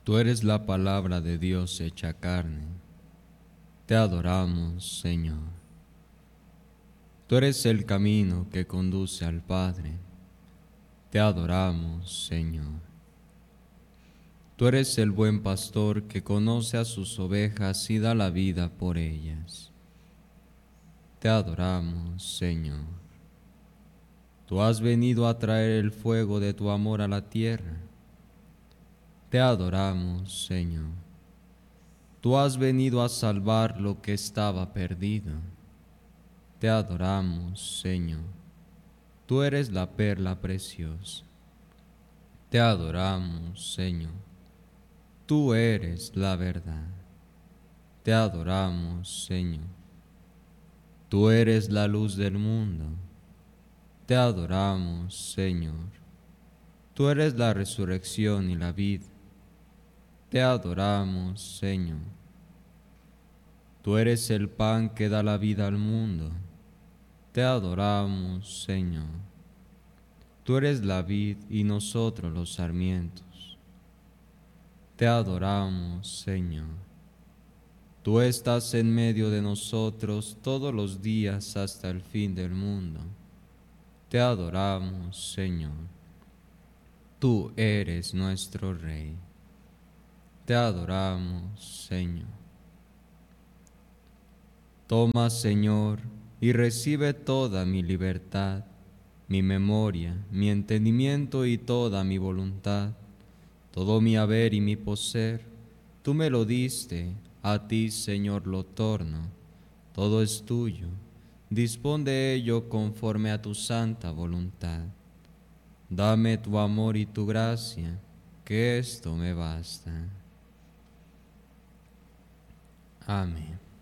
Tú eres la palabra de Dios hecha carne. Te adoramos, Señor. Tú eres el camino que conduce al Padre. Te adoramos, Señor. Tú eres el buen pastor que conoce a sus ovejas y da la vida por ellas. Te adoramos, Señor. Tú has venido a traer el fuego de tu amor a la tierra. Te adoramos, Señor. Tú has venido a salvar lo que estaba perdido. Te adoramos, Señor. Tú eres la perla preciosa. Te adoramos, Señor. Tú eres la verdad. Te adoramos, Señor. Tú eres la luz del mundo. Te adoramos, Señor. Tú eres la resurrección y la vida. Te adoramos, Señor. Tú eres el pan que da la vida al mundo. Te adoramos, Señor. Tú eres la vid y nosotros los sarmientos. Te adoramos, Señor. Tú estás en medio de nosotros todos los días hasta el fin del mundo. Te adoramos, Señor. Tú eres nuestro Rey. Te adoramos, Señor. Toma, Señor, y recibe toda mi libertad, mi memoria, mi entendimiento y toda mi voluntad, todo mi haber y mi poseer. Tú me lo diste, a ti, Señor, lo torno. Todo es tuyo. Dispón de ello conforme a tu santa voluntad. Dame tu amor y tu gracia, que esto me basta. Amén.